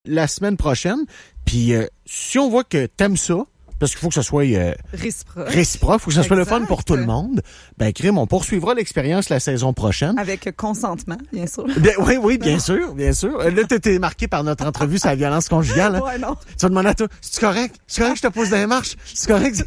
la semaine prochaine. Puis si on voit que t'aimes ça, parce qu'il faut que ce soit réciproque, faut que ça soit le fun pour tout le monde, ben crime, on poursuivra l'expérience la saison prochaine. Avec consentement, bien sûr. Oui, bien sûr. Là, t'es marqué par notre entrevue sur la violence conjugale. Hein? Ouais, non. Tu vas demander à toi, c'est correct? C'est correct que je te pose dans les marches? C'est correct?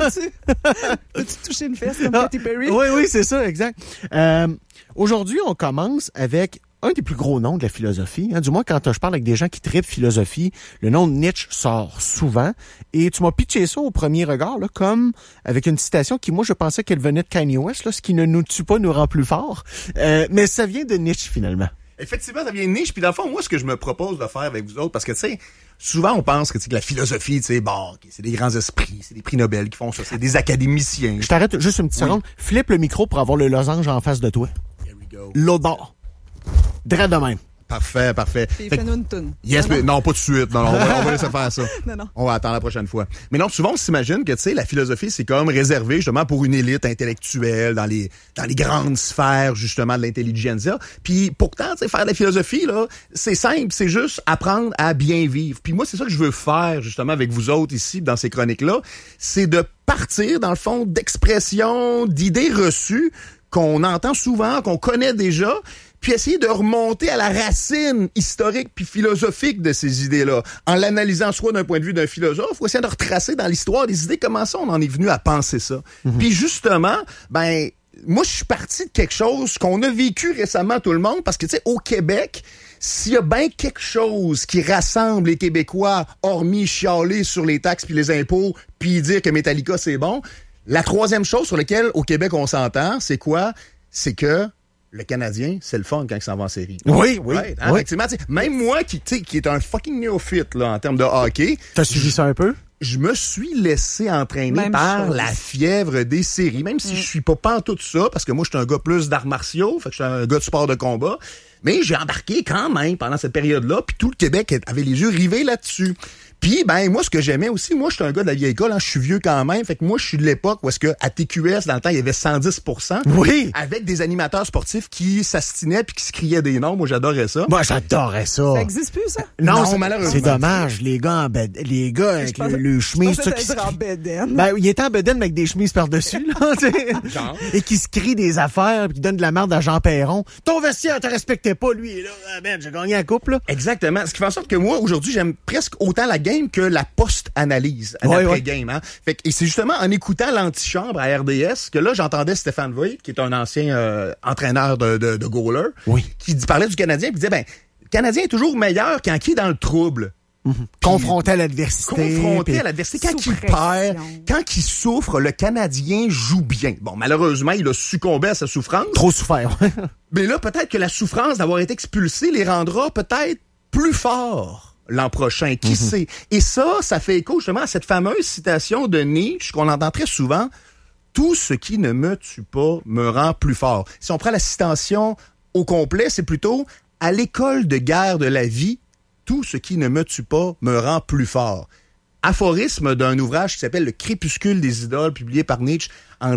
Peux-tu toucher une fesse comme Katy Perry? Oui, c'est ça, exact. Aujourd'hui, on commence avec un des plus gros noms de la philosophie. Hein. Du moins, quand je parle avec des gens qui trippent philosophie, le nom de Nietzsche sort souvent. Et tu m'as pitché ça au premier regard, là, comme avec une citation qui, moi, je pensais qu'elle venait de Kanye West, là, ce qui ne nous tue pas nous rend plus forts. Mais ça vient de Nietzsche, finalement. Effectivement, ça vient de Nietzsche. Puis dans le fond, moi, ce que je me propose de faire avec vous autres, parce que, tu sais, souvent, on pense que la philosophie, tu sais, bon, c'est des grands esprits, c'est des prix Nobel qui font ça, c'est des académiciens. Je t'arrête juste une petite seconde. Flippe le micro pour avoir le losange en face de toi. Here we go. L'odeur. Drette de même. Parfait. Puis fais-nous une toune. Yes, mais non, pas tout de suite. Non, on va laisser faire ça. Non. On va attendre la prochaine fois. Mais non, souvent, on s'imagine que, tu sais, la philosophie, c'est comme réservé, justement, pour une élite intellectuelle dans les grandes sphères, justement, de l'intelligentsia. Puis, pourtant, tu sais, faire de la philosophie, là, c'est simple. C'est juste apprendre à bien vivre. Puis moi, c'est ça que je veux faire, justement, avec vous autres ici, dans ces chroniques-là. C'est de partir, dans le fond, d'expressions, d'idées reçues qu'on entend souvent, qu'on connaît déjà, puis essayer de remonter à la racine historique puis philosophique de ces idées-là. En l'analysant soit d'un point de vue d'un philosophe, ou essayer de retracer dans l'histoire des idées comment ça on en est venu à penser ça. Puis justement, moi je suis parti de quelque chose qu'on a vécu récemment tout le monde, parce que tu sais, au Québec, s'il y a bien quelque chose qui rassemble les Québécois, hormis chialer sur les taxes puis les impôts, puis dire que Metallica c'est bon, la troisième chose sur laquelle au Québec on s'entend, c'est quoi? C'est que le Canadien, c'est le fun quand il s'en va en série. Oui. Effectivement, même moi qui est un fucking néophyte là, en termes de hockey. T'as suivi ça un peu? Je me suis laissé entraîner par la fièvre des séries, même si je suis pas tout ça, parce que moi, je suis un gars plus d'arts martiaux, fait que je suis un gars de sport de combat. Mais j'ai embarqué quand même pendant cette période-là, puis tout le Québec avait les yeux rivés là-dessus. Puis, moi, ce que j'aimais aussi, moi, je suis un gars de la vieille école, hein, je suis vieux quand même, fait que moi, je suis de l'époque où est-ce que à TQS, dans le temps, il y avait 110%. Oui! Avec des animateurs sportifs qui s'astinaient puis qui se criaient des noms. Moi, j'adorais ça. Moi, j'adorais ça. Ça existe plus, ça? Non, malheureusement. C'est dommage. Les gars avec le chemise... en bedaine. Il était en bedaine, mais avec des chemises par-dessus, là, Genre. Et qui se crie des affaires puis qui donne de la merde à Jean Perron. Ton vestiaire te respectait pas, lui, là. Ah, ben, j'ai gagné la coupe, là. Exactement. Ce qui fait en sorte que moi, aujourd'hui, j'aime presque autant la game que la post-analyse après-game. Hein? Et c'est justement en écoutant l'antichambre à RDS que là, j'entendais Stéphane Voigt, qui est un ancien entraîneur de goaler, qui parlait du Canadien et disait, le Canadien est toujours meilleur quand il est dans le trouble. Confronté à l'adversité. Quand il perd, quand il souffre, le Canadien joue bien. Bon, malheureusement, il a succombé à sa souffrance. Trop souffert. Mais là, peut-être que la souffrance d'avoir été expulsé les rendra peut-être plus forts l'an prochain. Qui sait? Et ça fait écho justement à cette fameuse citation de Nietzsche qu'on entend très souvent. Tout ce qui ne me tue pas me rend plus fort. Si on prend la citation au complet, c'est plutôt à l'école de guerre de la vie, tout ce qui ne me tue pas me rend plus fort. Aphorisme d'un ouvrage qui s'appelle Le Crépuscule des idoles, publié par Nietzsche en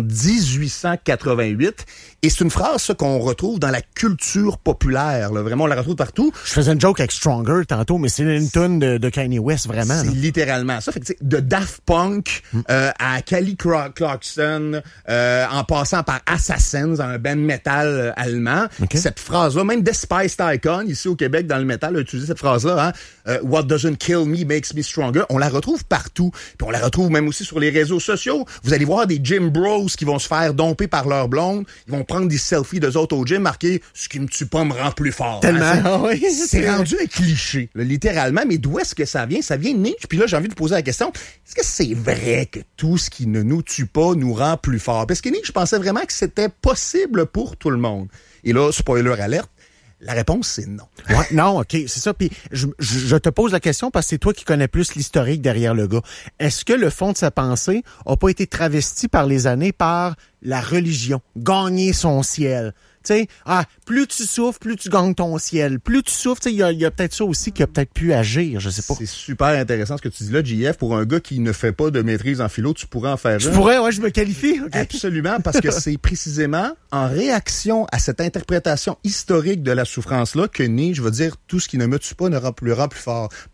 1888. Et c'est une phrase, ça, qu'on retrouve dans la culture populaire. Là. Vraiment, on la retrouve partout. Je faisais une joke avec Stronger tantôt, mais c'est une tune de Kanye West, vraiment. C'est là. littéralement ça. Fait que, de Daft Punk à Kelly Clarkson, en passant par Assassins, un band metal allemand. Okay. Cette phrase-là, même Despised Icon, ici au Québec, dans le métal, a utilisé cette phrase-là. Hein? What doesn't kill me makes me stronger. On la retrouve partout. Puis on la retrouve même aussi sur les réseaux sociaux. Vous allez voir des gym bros qui vont se faire domper par leur blonde. Ils vont prendre des selfies d'eux autres au gym, marqués « Ce qui me tue pas me rend plus fort ». Tellement. Hein? C'est rendu un cliché, là, littéralement. Mais d'où est-ce que ça vient? Ça vient de Nietzsche. Puis là, j'ai envie de vous poser la question, est-ce que c'est vrai que tout ce qui ne nous tue pas nous rend plus fort? Parce que Nietzsche pensait vraiment que c'était possible pour tout le monde. Et là, spoiler alerte, la réponse, c'est non. Ouais, non, OK, c'est ça. Puis je te pose la question parce que c'est toi qui connais plus l'historique derrière le gars. Est-ce que le fond de sa pensée a pas été travesti par les années par la religion, gagner son ciel, sais, plus tu souffres, plus tu gagnes ton ciel. Plus tu souffres, tu sais, il y a peut-être ça aussi qui a peut-être pu agir, je sais pas. C'est super intéressant ce que tu dis là, JF. Pour un gars qui ne fait pas de maîtrise en philo, tu pourrais en faire Je pourrais, ouais, je me qualifie. Okay. Absolument, parce que c'est précisément en réaction à cette interprétation historique de la souffrance-là que naît, je veux dire, tout ce qui ne me tue pas ne rend plus fort.